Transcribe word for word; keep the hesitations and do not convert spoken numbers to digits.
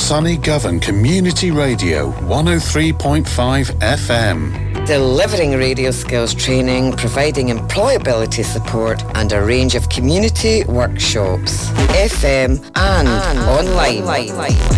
Sunny Govan Community Radio, one oh three point five F M. Delivering radio skills training, providing employability support and a range of community workshops, F M and, and online. online.